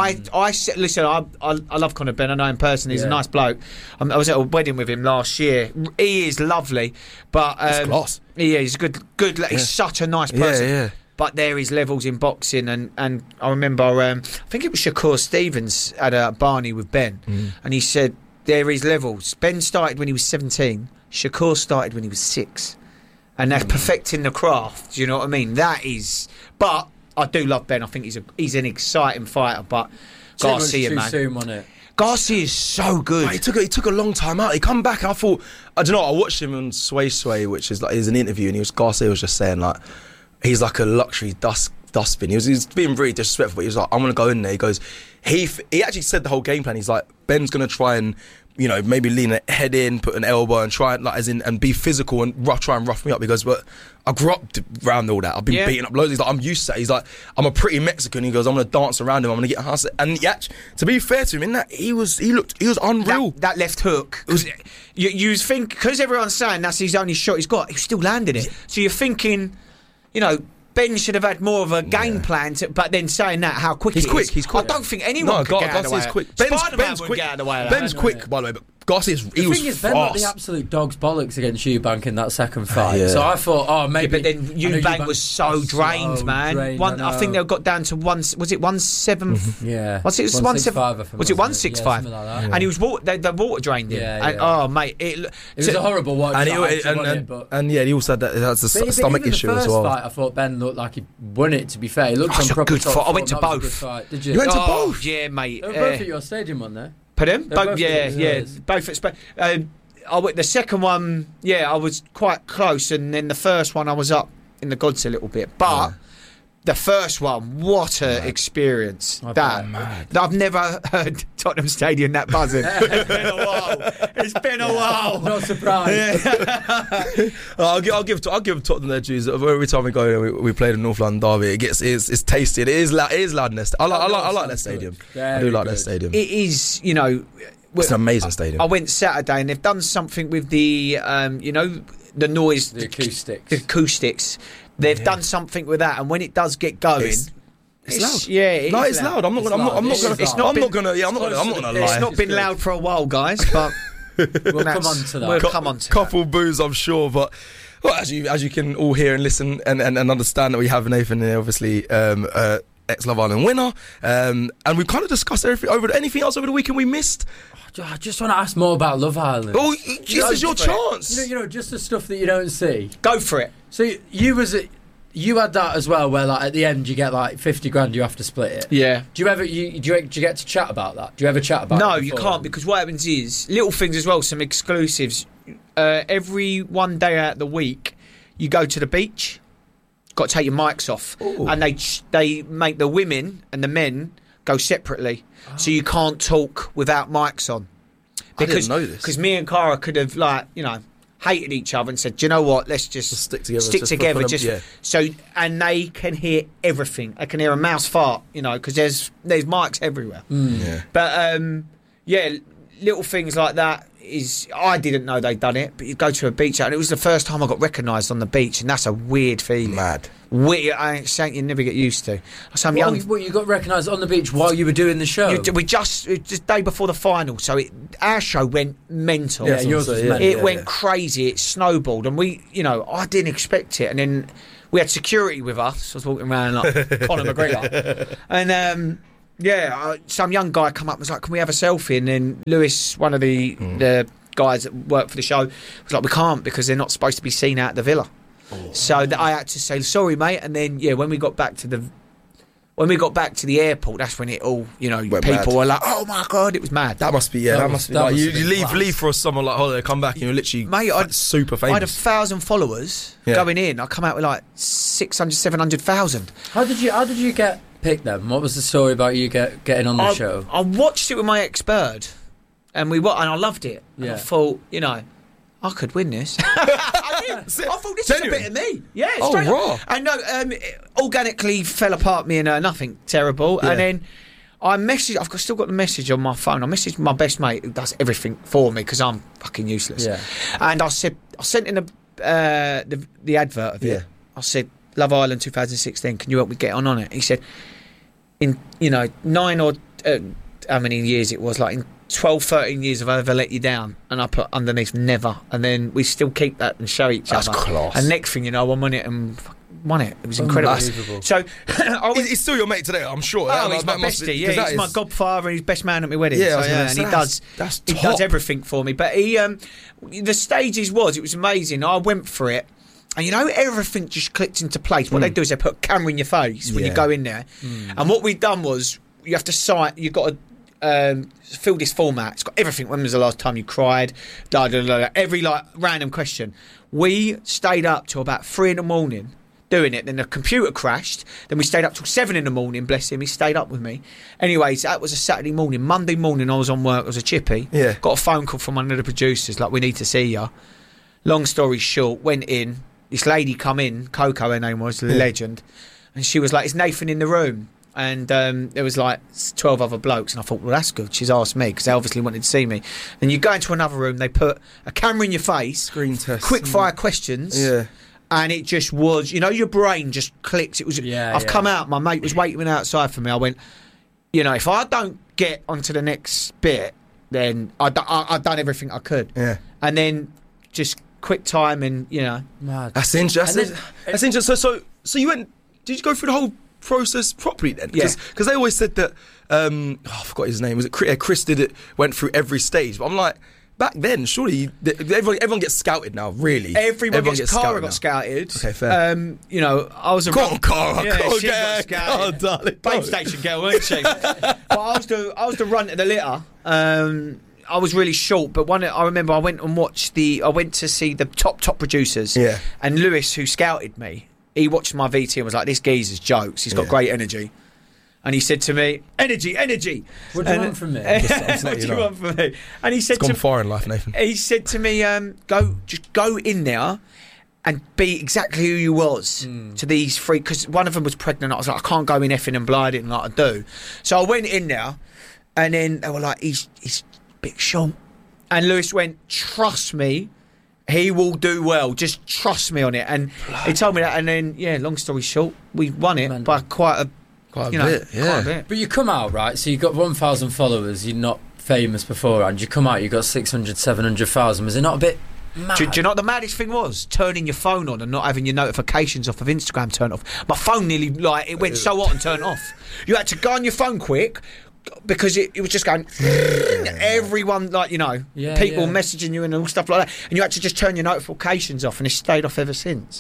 I love Conor Ben. I know him personally. He's a nice bloke. I was at a wedding with him last year. He is lovely, but class. He's good. He's such a nice person. Yeah. But there is levels in boxing, and I remember I think it was Shakur Stevens at a Barney with Ben, and he said there is levels. Ben started when he was 17. Shakur started when he was 6, and that's perfecting the craft. Do you know what I mean? That is, but. I do love Ben. I think he's an exciting fighter, but Garcia, man. Soon, wasn't it? Garcia is so good. He took a long time out. He come back, and I thought, I don't know. I watched him on Sway Sway, which is an interview, and Garcia was just saying like he's like a luxury dustbin. He was being really disrespectful, but he was like, I'm gonna go in there. He goes, he actually said the whole game plan. He's like, Ben's gonna try and maybe lean a head in, put an elbow, and try and be physical and try and rough me up. He goes, but I grew up around all that. I've been beaten up loads. He's like, I'm used to that. He's like, I'm a pretty Mexican. He goes, I'm going to dance around him. I'm going to get a hustle. And to be fair to him, in that he was unreal. That left hook. You think, because everyone's saying that's his only shot he's got, he's still landing it. So you're thinking, Ben should have had more of a game plan, but then saying that, how quick he's quick. I don't think anyone could get out of the way. Quick. Ben's quick. Get out of the way. Ben's quick, by the way, but Garcia's he was fast. Ben got the absolute dog's bollocks against Eubank in that second fight. Yeah. So I thought, maybe. But then Eubank was so drained, man. I think they got down to was it 170? Yeah. Was it 165? Was it 165? Yeah, like and he was the water drained him. Yeah. Mate, it was a horrible watch. And he also had that's a stomach issue as well. Fight, I thought Ben looked like he won it. To be fair, he looked on proper. Good fight. I went to both. Did you? You went to both? Yeah, mate. They were both at your stadium, weren't they? Pardon? Both, both at Spain. The second one, I was quite close, and then the first one I was up in the gods a little bit. But the first one, what a experience! I've never heard Tottenham Stadium that buzzing. It's been a while. Not surprised. I'll give Tottenham their dues. Every time we go there, we play the North London derby. It's tasty. It is loud. I like that stadium. I do like that stadium. It is, it's an amazing stadium. I went Saturday, and they've done something with the the noise, the acoustics. They've done something with that, and when it does get going, it's loud. Yeah, it's loud. I'm not gonna lie. It's not been loud for a while, guys, but we'll come on to that. We'll come on to couple boos, I'm sure, but. Well, as you can all hear and listen and understand that we have Nathan here, obviously ex-Love Island winner, and we've kind of discussed anything else over the weekend we missed. I just want to ask more about Love Island. Oh, this is your chance. Just the stuff that you don't see. Go for it. So you had that as well, where like at the end you get like 50 grand, you have to split it. Yeah. Do you ever do you get to chat about that? Do you ever chat about? No, you can't, because what happens is little things as well. Some exclusives. Every one day out of the week, you go to the beach. Got to take your mics off. Ooh. And they make the women and the men go separately, so you can't talk without mics on. Because, I didn't know this. Because me and Cara could have hated each other and said, "Do you know what? Let's just stick together. So, and they can hear everything. They can hear a mouse fart, because there's mics everywhere. Yeah. But little things like that. I didn't know they'd done it, but you go to a beach out, and it was the first time I got recognised on the beach, and that's a weird feeling. Mad. Weird. Something you never get used to. You got recognised on the beach while you were doing the show? We just day before the final, so our show went mental. Yeah, yours was mental. It went crazy. It snowballed, and I didn't expect it, and then we had security with us. I was walking around like Conor McGregor, and. Some young guy come up and was like, "Can we have a selfie?" And then Lewis, one of the guys that work for the show, was like, "We can't because they're not supposed to be seen out the villa." So I had to say, "Sorry, mate." And then when we got back to the airport, that's when it all, people were like, "Oh my God," it was mad. That must be like you leave for a summer like holiday, come back and you're literally super famous. I had 1,000 followers going in. I come out with like 600, 700,000. How did you get picked then? What was the story about you getting on the show? I watched it with my ex-bird, and I loved it. Yeah. And I thought, I could win this. I did. I thought this is a bit of me. Yeah. Raw. I know. It organically fell apart. Me and her, nothing terrible. Yeah. And then I messaged. I've still got the message on my phone. I messaged my best mate who does everything for me because I'm fucking useless. Yeah. And I said, I sent in the advert of it. I said, Love Island 2016. Can you help me get on it? He said, in 9 or how many years it was, like in 12, 13 years have I ever let you down? And I put underneath never. And then we still keep that and show each other. That's class. And next thing you know, I won it and won it. It was incredible. So he's still your mate today, I'm sure. He's my bestie. He's my godfather. He's best man at my wedding. Yeah, and he does everything for me. But the stages it was amazing. I went for it. And everything just clicked into place. What they do is they put a camera in your face when you go in there. And what we've done was you have to you've got to fill this format. It's got everything. When was the last time you cried? Every random question. We stayed up till about 3 a.m. doing it. Then the computer crashed. Then we stayed up till 7 a.m. Bless him. He stayed up with me. Anyways, that was a Saturday morning. Monday morning I was on work. I was a chippy. Yeah. Got a phone call from one of the producers like, "We need to see you." Long story short, went in. This lady come in, Coco her name was, legend, and she was like, "Is Nathan in the room?" And there was like 12 other blokes, and I thought, well, that's good. She's asked me because they obviously wanted to see me. Then you go into another room, they put a camera in your face, screen test, quick fire questions, and it just was, your brain just clicks. It was. I've come out. My mate was waiting outside for me. I went, if I don't get onto the next bit, then I've done everything I could. Yeah, and then just. Quick time and Mad. That's interesting. That's interesting. So you went? Did you go through the whole process properly then? Because they always said that. I forgot his name. Was it Chris? Did it? Went through every stage. But I'm like, back then, surely everyone gets scouted now. Really, everyone gets Cara got scouted. Okay, fair. I was a Cara. Yeah, she got scouted. Darling. Babe station girl, weren't she? But I was the runt of the litter. I was really short, but I remember I went to see the top producers. Yeah. And Lewis, who scouted me, he watched my VT and was like, "This geezer's jokes. He's got great energy." And he said to me, "Energy." What do you want from me? What do you want from me? And he said, "It's gone far in life, Nathan." He said to me, go in there and be exactly who you was to these three, because one of them was pregnant. I was like, I can't go in effing and blinding like I do. So I went in there, and then they were like, he's bit short. And Lewis went, "Trust me, he will do well. Just trust me on it." And he told me that. And then, long story short, we won it by quite a bit. But you come out, right? So you got 1,000 followers. You're not famous beforehand. You come out, you got 600, 700,000. Was it not a bit mad? Do you know what the maddest thing was? Turning your phone on and not having your notifications off of Instagram turned off. My phone nearly, it went so hot and turned off. You had to go on your phone quick, because it was just going everyone people messaging you and all stuff like that, and you had to just turn your notifications off, and it's stayed off ever since.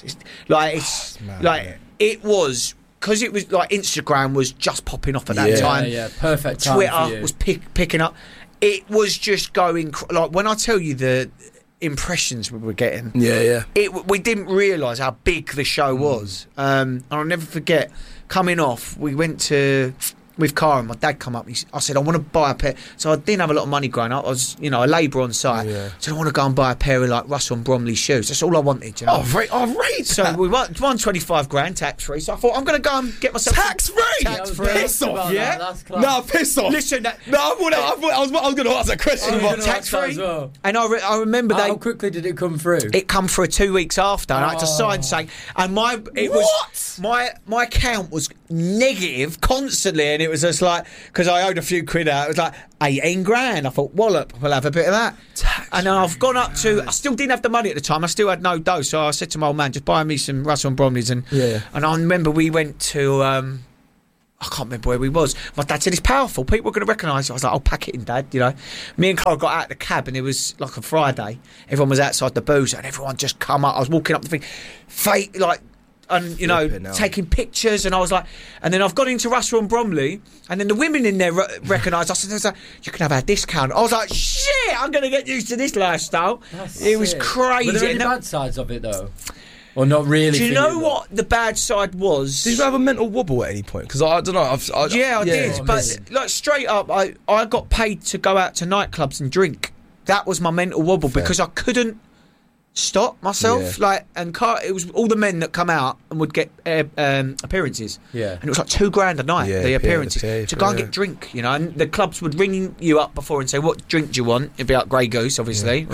It was because it was like Instagram was just popping off at that time. Perfect time. Twitter was picking up. It was just going like when I tell you the impressions we were getting. We didn't realise how big the show was. And I'll never forget coming off. We went to with Cara, and my dad come up. I said, I want to buy a pair. So I didn't have a lot of money growing up. I was, a labourer on site. Yeah. So I want to go and buy a pair of like Russell and Bromley shoes. That's all I wanted. You know? Oh, right. So we won 25 grand tax free. So I thought I'm going to go and get myself tax free. Piss off. Yeah. No, piss off. Listen, I was going to ask that question about tax free. Well. And I remember how quickly did it come through? It come through 2 weeks after. And I had to sign saying, and my account was negative constantly, and it was just like, because I owed a few quid out, it was like 18 grand. I thought, wallop, we'll have a bit of that. And then I've gone up to, I still didn't have the money at the time, I still had no dough, so I said to my old man, just buy me some Russell and Bromleys. And I remember we went to I can't remember where we was. My dad said, it's powerful, people are going to recognise it. I was like, I'll pack it in, Dad. Me and Cara got out of the cab, and it was like a Friday, everyone was outside the boozer, and everyone just come up. I was walking up the thing, fake, like, and taking pictures, and I was like, and then I've gone into Russell and Bromley, and then the women in there recognised. I said, you can have our discount. I was like, shit, I'm going to get used to this lifestyle. It was crazy. Were there any bad sides of it though, or not really? Do you know what the bad side was? Did you have a mental wobble at any point? Because I don't know. I did, but like straight up, I got paid to go out to nightclubs and drink. That was my mental wobble because I couldn't stop myself. It was all the men that come out and would get appearances. Yeah, and it was like $2 grand a night. The appearances to go and get drink. And the clubs would ring you up before and say, "What drink do you want?" It'd be like Grey Goose, obviously.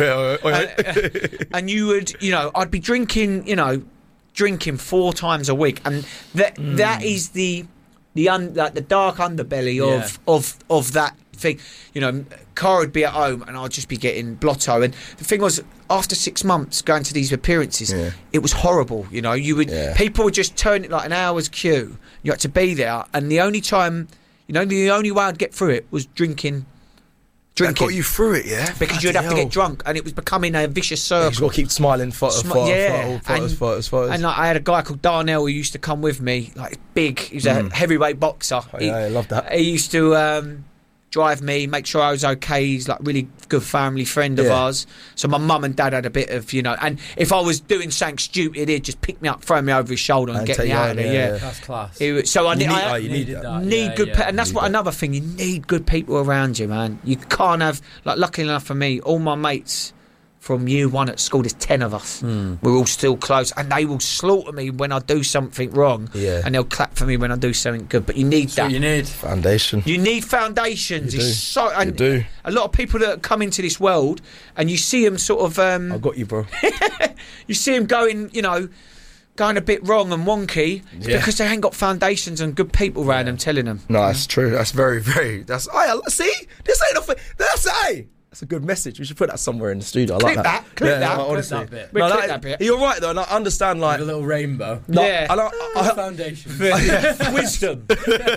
And you would, I'd be drinking 4 times a week, and that is the dark underbelly of that thing. Cara would be at home and I'd just be getting blotto, and the thing was, after 6 months going to these appearances, it was horrible. People would just turn it like an hour's queue. You had to be there, and the only time, the only way I'd get through it was drinking. That got you through it, yeah? Because you'd have to get drunk, and it was becoming a vicious circle. You've got to keep smiling photos. And like, I had a guy called Darnell who used to come with me, like big, he was a heavyweight boxer. I love that. He used to drive me, make sure I was okay. He's like really good family friend of ours. So my mum and dad had a bit of, and if I was doing something stupid, he'd just pick me up, throw me over his shoulder and get me out of there. Yeah, that's class. So I need good and that's what another thing, you need good people around you, man. You can't have, like, luckily enough for me, all my mates from year one at school, there's 10 of us. We're all still close, and they will slaughter me when I do something wrong, and they'll clap for me when I do something good. But you need that. You need foundation. You need foundations. You do. A lot of people that come into this world, and you see them sort of. I got you, bro. You see them going, going a bit wrong and wonky because they ain't got foundations and good people around them telling them. No, that's true. That's very, very. That's. See, this ain't nothing. That's a good message. We should put that somewhere in the studio. I like that. Clip that. Honestly. Clip that bit. Clip that bit. You're right though, and I understand like with a little rainbow. Foundation. Wisdom.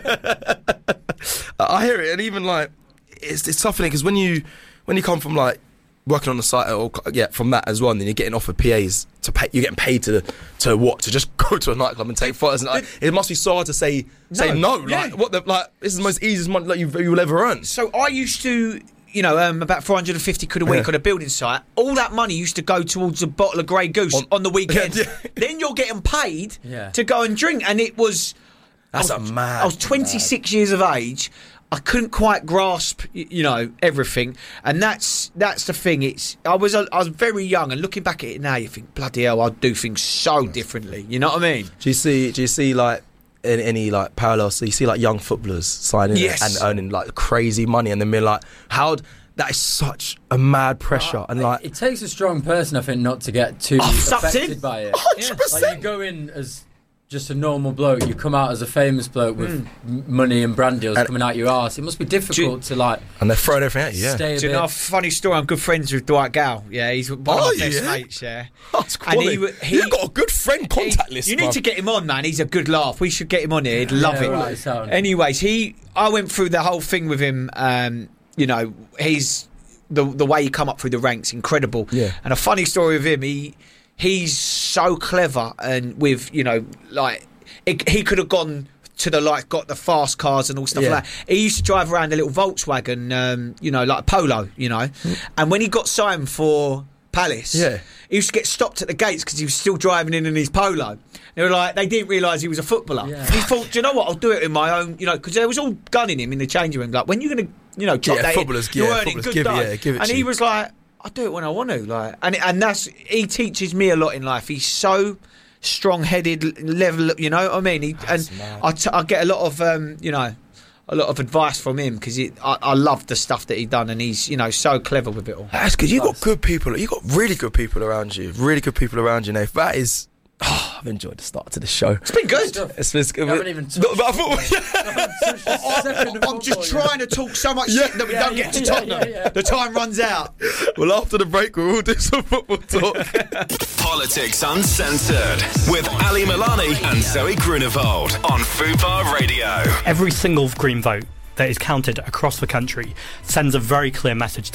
I hear it, and even like it's tough because when you come from like working on the site or from that as well, and then you're getting offered PAs to pay, you're getting paid to just go to a nightclub and take photos, and it must be so hard to say no. Like this is the most easiest money you'll ever earn. So I used to. About 450 quid a week on a building site. All that money used to go towards a bottle of Grey Goose on the weekend. Then you're getting paid to go and drink, and it was. I was 26 years of age. I couldn't quite grasp, everything, and that's the thing. I was very young, and looking back at it now, you think, bloody hell, I'd do things so differently. You know what I mean? Do you see like? In any like parallels, so you see like young footballers signing and earning like crazy money, and then being like, that is such a mad pressure, and like it takes a strong person, I think, not to get too affected by it. 100%. Like you go in as just a normal bloke, you come out as a famous bloke with money and brand deals coming out your arse. It must be difficult to like. And they're throwing everything at you. Do you know a funny story? I'm good friends with Dwight Gow. Yeah, he's one of my best mates. Yeah, that's cool. You've got a good friend contact list. You need to get him on, man. He's a good laugh. We should get him on here. He'd love it. Right, anyways, I went through the whole thing with him. He's the way he come up through the ranks, incredible. Yeah. And a funny story with him, he's so clever, and with he could have gone to the got the fast cars and all stuff like that. He used to drive around a little Volkswagen, like a Polo, and when he got signed for Palace, he used to get stopped at the gates because he was still driving in his Polo. They were like, they didn't realise he was a footballer. Yeah. And he thought, do you know what? I'll do it in my own, because they was all gunning him in the changing room. Like, when you're going to, chop that footballers, in, you're earning good dough. Give it and he was like, I'll do it when I want to. And that's, he teaches me a lot in life. He's so strong-headed, level, you know what I mean? I get a lot of, a lot of advice from him because I love the stuff that he done, and he's so clever with it all. That's good. You got good people. You got really good people around you. Really good people around you, Nath. That is. Oh, I've enjoyed the start to the show. It's been good. It's been good. I'm just trying to talk so much shit that we don't get to Tottenham. The time runs out. Well, after the break, we'll do some football talk. Politics Uncensored with Ali Milani and Zoe Grunewald on Fubar Radio. Every single Green vote that is counted across the country sends a very clear message